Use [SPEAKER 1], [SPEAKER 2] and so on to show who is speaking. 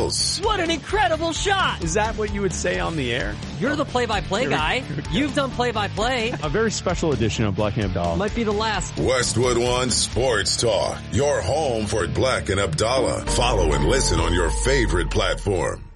[SPEAKER 1] Mills.
[SPEAKER 2] What an incredible shot!
[SPEAKER 3] Is that what you would say on the air?
[SPEAKER 2] You're the play-by-play guy. You've done play-by-play.
[SPEAKER 3] A very special edition of Black and Abdallah.
[SPEAKER 2] Might be the last.
[SPEAKER 1] Westwood One Sports Talk, your home for Black and Abdallah. Follow and listen on your favorite platform.